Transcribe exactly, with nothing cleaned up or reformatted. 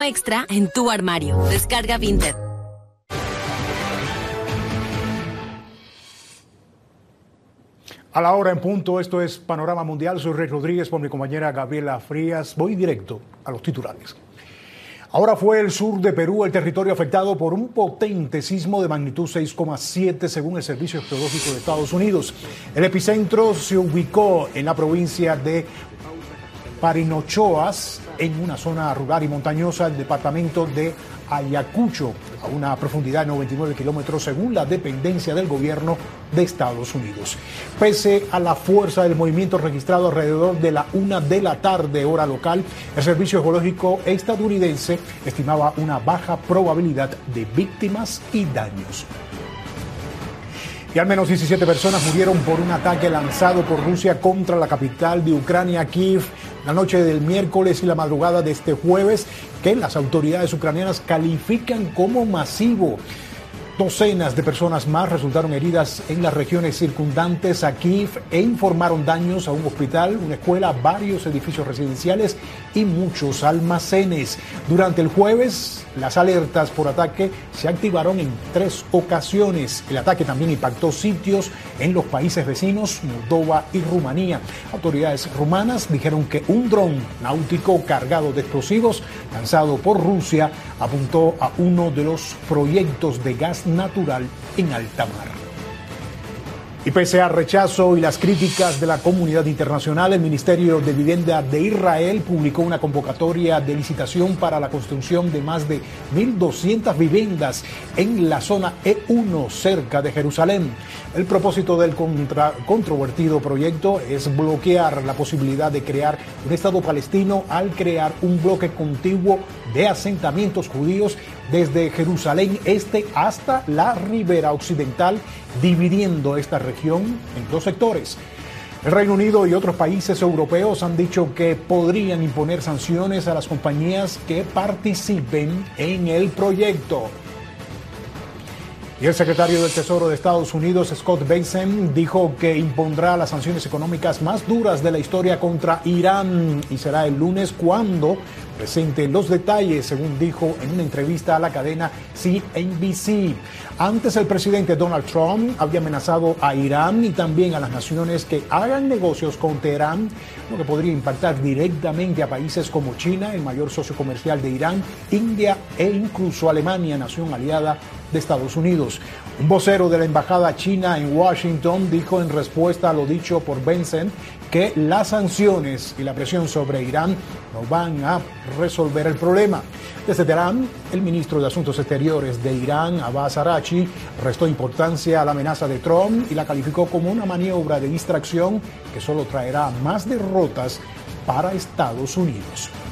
extra en tu armario. Descarga Vinted. A la hora en punto, esto es Panorama Mundial. Soy Rey Rodríguez por mi compañera Gabriela Frías. Voy directo a los titulares. Ahora fue el sur de Perú el territorio afectado por un potente sismo de magnitud seis coma siete según el Servicio Geológico de Estados Unidos. El epicentro se ubicó en la provincia de Parinochoas, en una zona rural y montañosa del departamento de Ayacucho, a una profundidad de noventa y nueve kilómetros según la dependencia del gobierno de Estados Unidos. Pese a la fuerza del movimiento registrado alrededor de la una de la tarde, hora local, el Servicio Geológico estadounidense estimaba una baja probabilidad de víctimas y daños. Y al menos diecisiete personas murieron por un ataque lanzado por Rusia contra la capital de Ucrania, Kiev, la noche del miércoles y la madrugada de este jueves, que las autoridades ucranianas califican como masivo. Docenas de personas más resultaron heridas en las regiones circundantes a Kiev e informaron daños a un hospital, una escuela, varios edificios residenciales y muchos almacenes. Durante el jueves, las alertas por ataque se activaron en tres ocasiones. El ataque también impactó sitios en los países vecinos, Moldova y Rumanía. Autoridades rumanas dijeron que un dron náutico cargado de explosivos lanzado por Rusia apuntó a uno de los proyectos de gas natural en alta mar. Y pese al rechazo y las críticas de la comunidad internacional, el Ministerio de Vivienda de Israel publicó una convocatoria de licitación para la construcción de más de mil doscientas viviendas en la zona E uno, cerca de Jerusalén. El propósito del contra, controvertido proyecto es bloquear la posibilidad de crear un Estado palestino al crear un bloque contiguo de asentamientos judíos desde Jerusalén Este hasta la ribera occidental, dividiendo esta región en dos sectores. El Reino Unido y otros países europeos han dicho que podrían imponer sanciones a las compañías que participen en el proyecto. Y el secretario del Tesoro de Estados Unidos, Scott Bessent, dijo que impondrá las sanciones económicas más duras de la historia contra Irán y será el lunes cuando presente los detalles, según dijo en una entrevista a la cadena C N B C. Antes, el presidente Donald Trump había amenazado a Irán y también a las naciones que hagan negocios con Teherán, lo que podría impactar directamente a países como China, el mayor socio comercial de Irán, India e incluso Alemania, nación aliada de Estados Unidos. Un vocero de la embajada china en Washington dijo en respuesta a lo dicho por Bessent que las sanciones y la presión sobre Irán no van a resolver el problema. Desde Teherán, el ministro de Asuntos Exteriores de Irán, Abbas Araghchi, restó importancia a la amenaza de Trump y la calificó como una maniobra de distracción que solo traerá más derrotas para Estados Unidos.